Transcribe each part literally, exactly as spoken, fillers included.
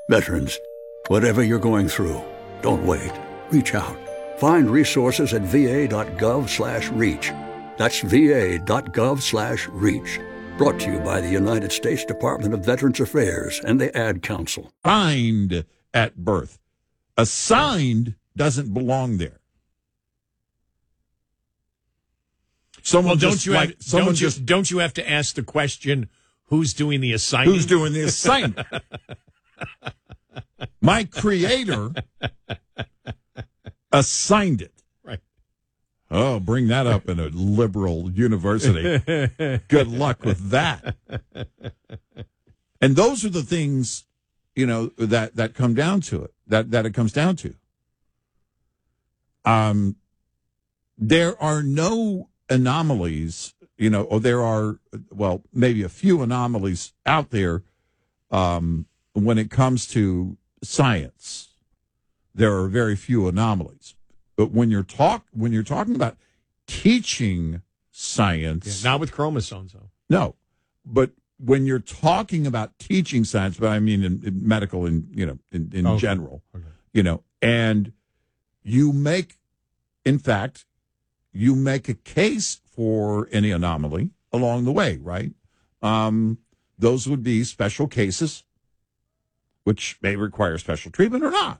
Veterans, whatever you're going through, don't wait. Reach out. Find resources at va.gov slash reach. That's va.gov slash reach. Brought to you by the United States Department of Veterans Affairs and the Ad Council. Signed at birth. Assigned doesn't belong there. Someone well, don't just, you like, have someone don't you, just don't you have to ask the question, who's doing the assigning? Who's doing the assignment? My creator assigned it. Right. Oh, bring that up in a liberal university. Good luck with that. And those are the things, you know, that, that come down to it, that, that it comes down to. Um, there are no anomalies, you know, or there are, well, maybe a few anomalies out there um, when it comes to science. There are very few anomalies. But when you're talk when you're talking about teaching science, yeah, not with chromosomes, though. No, but when you're talking about teaching science, but I mean in, in medical, in you know, in, in okay. general, okay. you know, and you make, in fact, you make a case for any anomaly along the way, right? Um, those would be special cases, which may require special treatment or not.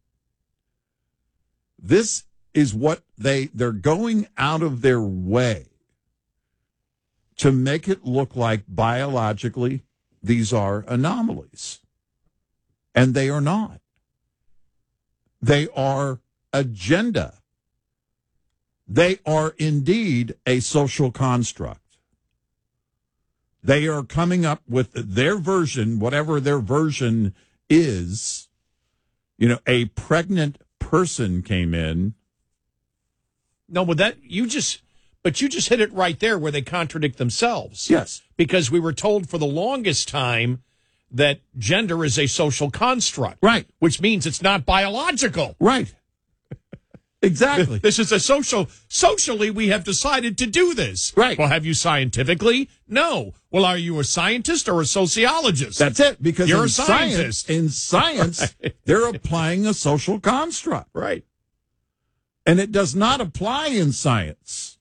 This is what they, they're going out of their way to make it look like biologically these are anomalies. And they are not. They are agenda. They are indeed a social construct. They are coming up with their version, whatever their version is. You know, a pregnant person came in. No, but that you just, but you just hit it right there where they contradict themselves. Yes. Because we were told for the longest time that gender is a social construct. Right. Which means it's not biological. Right. Exactly. This is a social, socially we have decided to do this. Right. Well, have you scientifically? No. Well, are you a scientist or a sociologist? That's it. Because you're in a scientist. Science, in science, they're applying a social construct. Right. And it does not apply in science.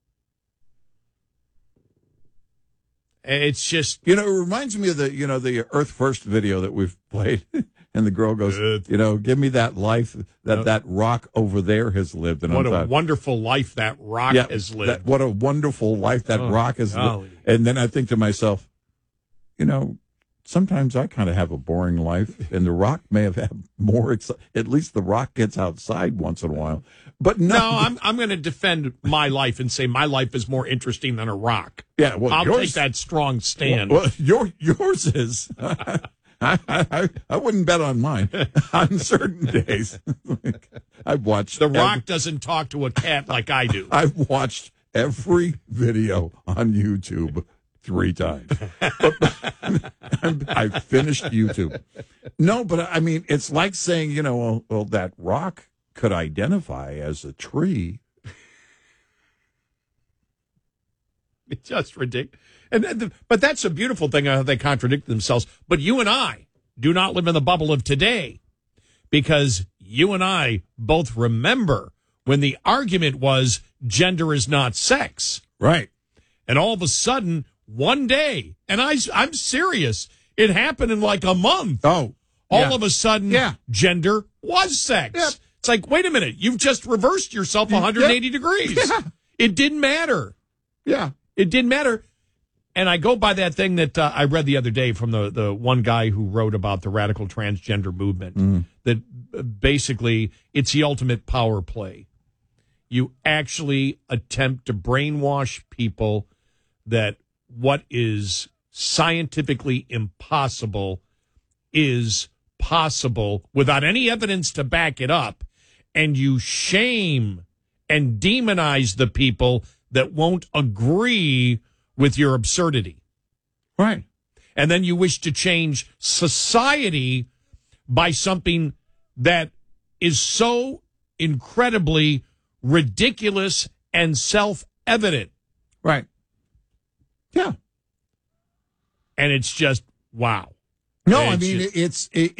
It's just, you know, it reminds me of the, you know, the Earth First video that we've played. And the girl goes, Good. you know, give me that life that Yep. that rock over there has lived. And what I'm a thought, wonderful life that rock yeah, has lived. that, what a wonderful life that Oh, rock has golly. lived. And then I think to myself, you know, sometimes I kind of have a boring life, and the rock may have had more. Ex- At least the rock gets outside once in a while. But no, No, I'm I'm going to defend my life and say my life is more interesting than a rock. yeah, well, I'll yours, take that strong stand. Well, your yours is. I, I I wouldn't bet on mine on certain days. I've watched the rock every, doesn't talk to a cat like I do. I've watched every video on YouTube three times. I finished YouTube. No, but I mean, it's like saying, you know, well, well, that rock could identify as a tree. It's just ridiculous. And the, but that's a beautiful thing how they contradict themselves. But you and I do not live in the bubble of today, because you and I both remember when the argument was gender is not sex. Right. And all of a sudden, one day, and I, I'm serious, it happened in like a month. Oh, all yeah. of a sudden, Yeah. gender was sex. Yeah. It's like, wait a minute, you've just reversed yourself one hundred eighty Yeah. degrees. Yeah. It didn't matter. Yeah. It didn't matter. And I go by that thing that uh, I read the other day from the, the one guy who wrote about the radical transgender movement, Mm. that uh, basically it's the ultimate power play. You actually attempt to brainwash people that what is scientifically impossible is possible without any evidence to back it up. And you shame and demonize the people that won't agree with your absurdity. Right. And then you wish to change society by something that is so incredibly ridiculous and self-evident. Right. Yeah. And it's just, wow. No, It's I mean, just- it's, it,